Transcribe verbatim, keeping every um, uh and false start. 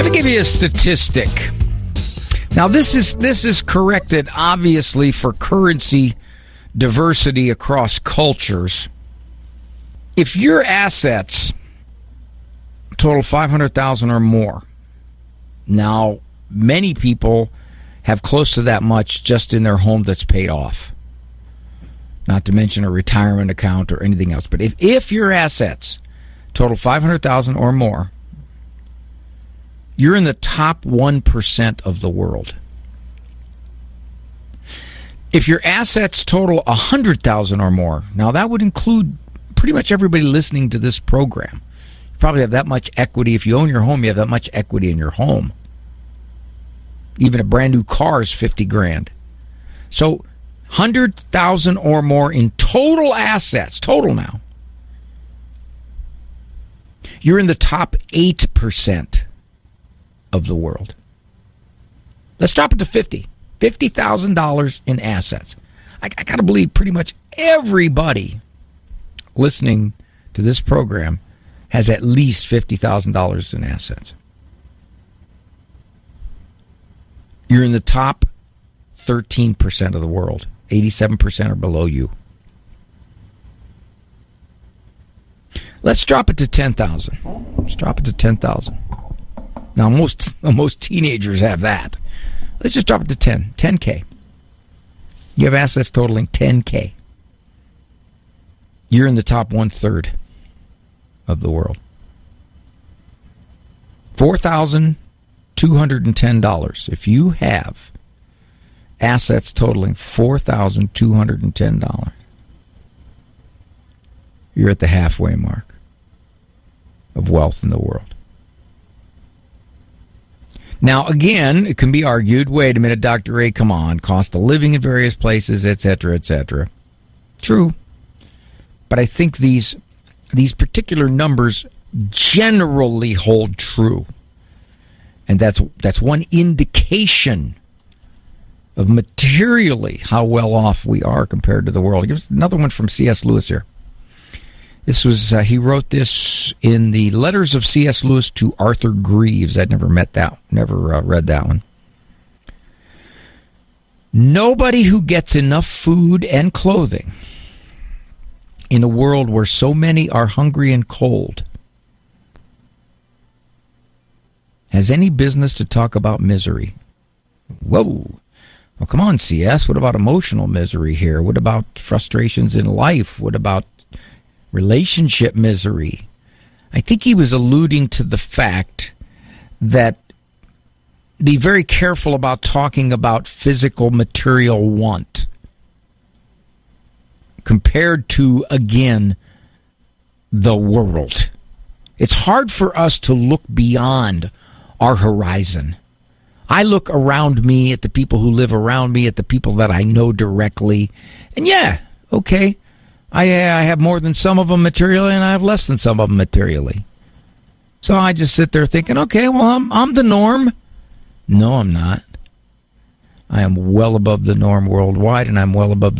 Let me give you a statistic. Now, this is this is corrected, obviously, for currency diversity across cultures. If your assets total five hundred thousand dollars or more, now, many people have close to that much just in their home that's paid off. Not to mention a retirement account or anything else. But if, if your assets total five hundred thousand dollars or more, you're in the top one percent of the world. If your assets total one hundred thousand dollars or more, now that would include pretty much everybody listening to this program. You probably have that much equity. If you own your home, you have that much equity in your home. Even a brand new car is fifty grand. So one hundred thousand or more in total assets, total now. You're in the top eight percent of the world. Let's drop it to fifty. fifty thousand dollars in assets. I, I got to believe pretty much everybody listening to this program has at least fifty thousand dollars in assets. You're in the top thirteen percent of the world. eighty-seven percent are below you. Let's drop it to ten thousand. Let's drop it to ten thousand. Now, most most teenagers have that. Let's just drop it to ten. ten K. You have assets totaling ten K. You're in the top one-third of the world. four thousand two hundred ten dollars. If you have assets totaling four thousand two hundred ten dollars, you're at the halfway mark of wealth in the world. Now, again, it can be argued, wait a minute, Doctor Ray, come on, cost of living in various places, et cetera, et cetera. True. But I think these these particular numbers generally hold true. And that's that's one indication of materially how well off we are compared to the world. Here's another one from C S. Lewis here. This was, uh, he wrote this in the Letters of C S. Lewis to Arthur Greeves. I'd never met that, never uh, read that one. Nobody who gets enough food and clothing in a world where so many are hungry and cold has any business to talk about misery. Whoa. Well, come on, C S. What about emotional misery here? What about frustrations in life? What about relationship misery? I think he was alluding to the fact that be very careful about talking about physical material want compared to, again, the world. It's hard for us to look beyond our horizon. I look around me at the people who live around me, at the people that I know directly, and yeah, okay, I, I have more than some of them materially, and I have less than some of them materially. So I just sit there thinking, okay, well, I'm I'm the norm. No, I'm not. I am well above the norm worldwide, and I'm well above